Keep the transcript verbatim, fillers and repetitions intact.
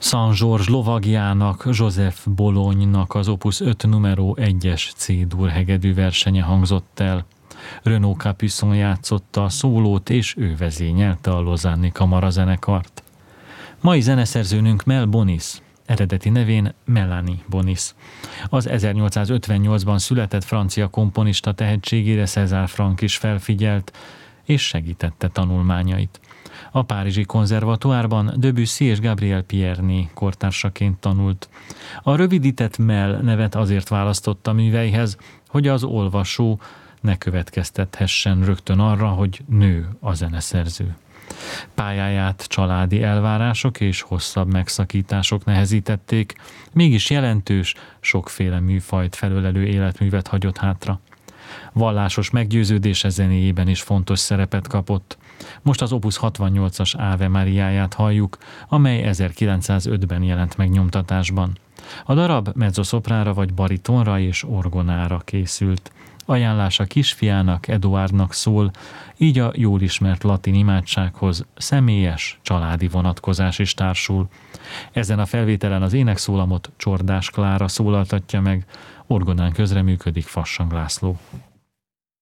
Saint-Georges lovagjának, Joseph Bologne-nak az Opus öt numero egyes C-dur hegedű versenye hangzott el. Renaud Capuçon játszotta a szólót, és ő vezényelte a Lausanne-i kamarazenekart. Mai zeneszerzőnünk Mel Bonis, eredeti nevén Melanie Bonis. Az ezernyolcszázötvennyolcban született francia komponista tehetségére César Franck is felfigyelt, és segítette tanulmányait. A párizsi konzervatoárban Debussy és Gabriel Pierny kortársaként tanult. A rövidített Mel nevet azért választotta műveihez, hogy az olvasó ne következtethessen rögtön arra, hogy nő a zeneszerző. Pályáját családi elvárások és hosszabb megszakítások nehezítették, mégis jelentős, sokféle műfajt felölelő életművet hagyott hátra. Vallásos meggyőződése zenéjében is fontos szerepet kapott. Most az Opus hatvannyolcas Ave Mariáját halljuk, amely ezerkilencszázötben jelent meg nyomtatásban. A darab mezzosoprára vagy baritonra és orgonára készült. Ajánlása kisfiának, Eduardnak szól, így a jól ismert latin imádsághoz személyes, családi vonatkozás is társul. Ezen a felvételen az énekszólamot Csordás Klára szólaltatja meg, orgonán közreműködik Fassang László.